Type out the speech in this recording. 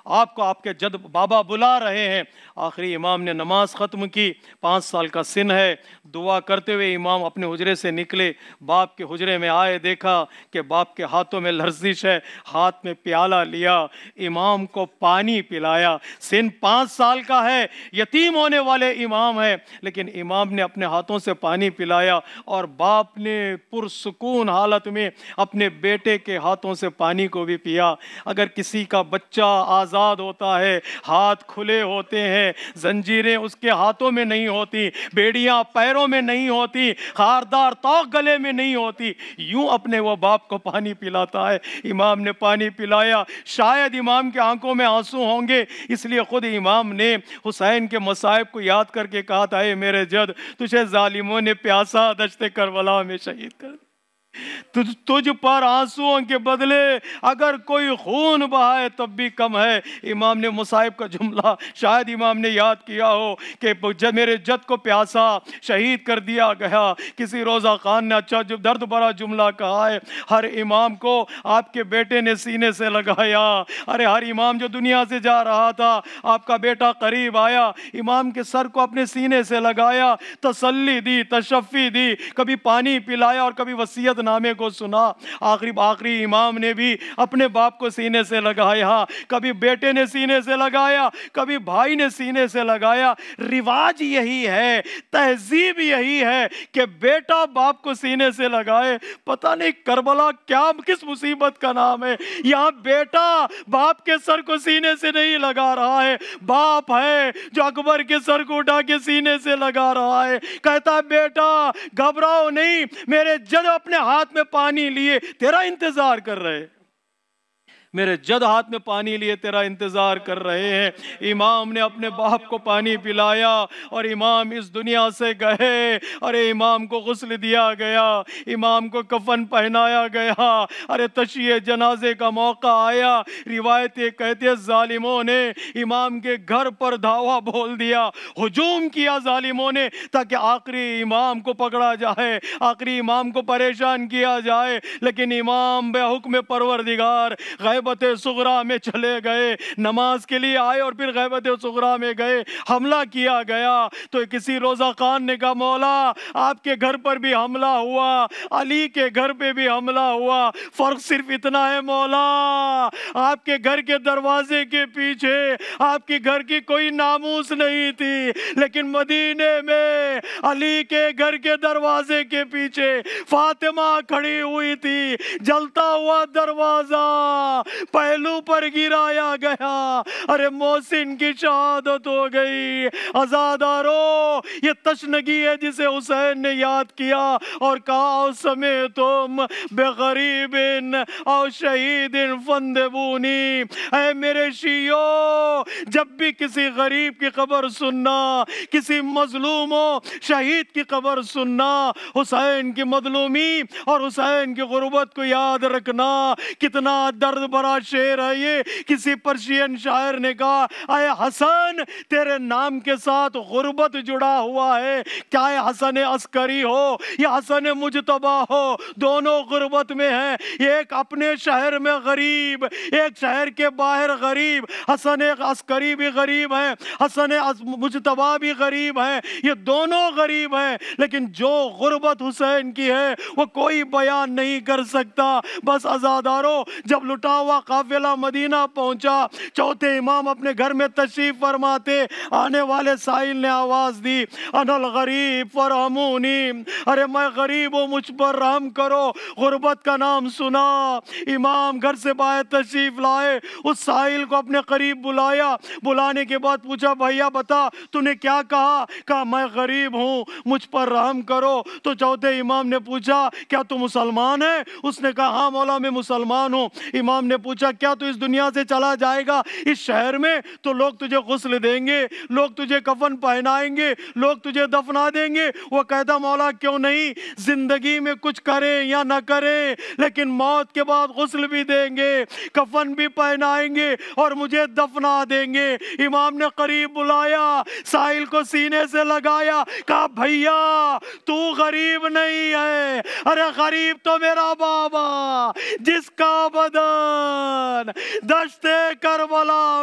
آپ کو آپ کے جد بابا بلا رہے ہیں۔ آخری امام نے نماز ختم کی، 5 سال کا سن ہے، دعا کرتے ہوئے امام اپنے حجرے سے نکلے، باپ کے حجرے میں آئے، دیکھا کہ باپ کے ہاتھوں میں لرزش ہے، ہاتھ میں پیالہ لیا، امام کو پانی پلایا۔ سن 5 سال کا ہے، یتیم ہونے والے امام ہے، لیکن امام نے اپنے ہاتھوں سے پانی پلایا، اور باپ نے پرسکون حالت میں اپنے بیٹے کے ہاتھوں سے پانی کو بھی پیا۔ اگر کسی کا بچہ آزاد ہوتا ہے، ہاتھ کھلے ہوتے ہیں، زنجیریں اس کے ہاتھوں میں نہیں ہوتی، بیڑیاں پیروں میں نہیں ہوتی، خاردار توق گلے میں نہیں ہوتی، یوں اپنے وہ باپ کو پانی پلاتا ہے۔ امام نے پانی پلایا، شاید امام کے آنکھوں میں آنسو ہوں گے، اس لیے خود امام نے حسین کے مصائب کو یاد کر کے کہا تھا، اے میرے جد، تجھے ظالموں نے پیاسا دشت کربلا میں شہید کر دیا، تجھ پر آنسوؤں کے بدلے اگر کوئی خون بہائے تب بھی کم ہے۔ امام نے مصائب کا جملہ شاید امام نے یاد کیا ہو کہ میرے جد کو پیاسا شہید کر دیا گیا۔ کسی روزہ خان نے اچھا درد بھرا جملہ کہا ہے، ہر امام کو آپ کے بیٹے نے سینے سے لگایا۔ ارے ہر امام جو دنیا سے جا رہا تھا، آپ کا بیٹا قریب آیا، امام کے سر کو اپنے سینے سے لگایا، تسلی دی، تشفی دی، کبھی پانی پلایا اور کبھی وصیت نامے کو سنا۔ آخری امام نے بھی اپنے باپ کو سینے سے لگایا، کبھی بیٹے نے سینے سے لگایا، کبھی بھائی نے سینے سے لگایا۔ رواج یہی ہے، تہذیب یہی ہے کہ بیٹا باپ کو سینے سے لگائے۔ پتہ نہیں کربلا کس مصیبت کا نام ہے، یہاں بیٹا باپ کے سر کو سینے سے نہیں لگا رہا ہے، باپ ہے جو اکبر کے سر کو اٹھا کے سینے سے لگا رہا ہے، کہتا بیٹا گھبراؤ نہیں، میرے جد اپنے ہاتھ میں پانی لیے تیرا انتظار کر رہے، میرے جد ہاتھ میں پانی لیے تیرا انتظار کر رہے ہیں۔ امام نے اپنے باپ کو پانی پلایا اور امام اس دنیا سے گئے۔ ارے امام کو غسل دیا گیا، امام کو کفن پہنایا گیا۔ ارے تشییع جنازے کا موقع آیا، روایتیں کہتے ہیں ظالموں نے امام کے گھر پر دھاوا بول دیا، ہجوم کیا ظالموں نے تاکہ آخری امام کو پکڑا جائے، آخری امام کو پریشان کیا جائے، لیکن امام بے حکم پروردگار غیبت صغریٰ میں چلے گئے، نماز کے لیے آئے اور پھر غیبت صغریٰ میں گئے، حملہ کیا گیا۔ تو کسی روزہ خان نے کہا مولا آپ کے گھر پر بھی حملہ ہوا، علی کے گھر پہ بھی حملہ ہوا، فرق صرف اتنا ہے مولا آپ کے گھر کے دروازے کے پیچھے آپ کے گھر کی کوئی ناموس نہیں تھی، لیکن مدینے میں علی کے گھر کے دروازے کے پیچھے فاطمہ کھڑی ہوئی تھی، جلتا ہوا دروازہ پہلو پر گرایا گیا۔ ارے محسن کی شہادت ہو گئی۔ عزادارو یہ تشنگی ہے جسے حسین نے یاد کیا اور کہا او سمیتم بغریب او شہید فندبونی، اے میرے شیعو جب بھی کسی غریب کی خبر سننا، کسی مظلوم و شہید کی خبر سننا، حسین کی مظلومی اور حسین کی غربت کو یاد رکھنا۔ کتنا درد بھرا شعر ہے یہ، کسی پرشین شاعر نے کہا اے حسن تیرے نام کے ساتھ غربت جڑا ہوا ہے، چاہے حسن عسکری ہو یا حسن مجتبی ہو، دونوں غربت میں ہیں، ایک اپنے شہر میں غریب، ایک شہر کے باہر غریب، حسن عسکری بھی غریب ہے، حسن مجتبی بھی غریب ہے، یہ دونوں غریب ہیں، لیکن جو غربت حسین کی ہے وہ کوئی بیان نہیں کر سکتا۔ بس عزادارو جب لٹا ہوا قافلہ مدینہ پہنچا، چوتھے امام اپنے گھر میں تشریف فرماتے، آنے والے سائل نے آواز دی انا الغریب فرحمونی، ارے میں غریب ہوں مجھ پر رحم کرو۔ غربت کا نام سنا، امام گھر سے باہر تشریف لائے، اس سائل کو اپنے قریب بلایا، بلانے کے بعد پوچھا بھیا بتا تو نے کیا کہا؟ کہا میں غریب ہوں مجھ پر رحم کرو۔ تو چوتھے امام نے پوچھا کیا تو مسلمان ہے؟ اس نے کہا ہاں مولا میں مسلمان ہوں۔ امام نے پوچھا کیا تو اس دنیا سے چلا جائے گا؟ اس شہر میں تو لوگ تجھے غسل دیں گے، لوگ تجھے کفن پہنائیں گے، لوگ تجھے دفنا دیں گے۔ وہ کہتا مولا کیوں نہیں، زندگی میں کچھ کریں یا نہ کریں لیکن موت کے بعد غسل بھی دیں گے، کفن بھی پہنائیں گے اور مجھے دفنا دیں گے۔ امام نے قریب بلایا، سائل کو سینے سے لگایا، کہا بھیا تو غریب نہیں ہے، ارے غریب تو میرا بابا جس کا بدن دشت کربلا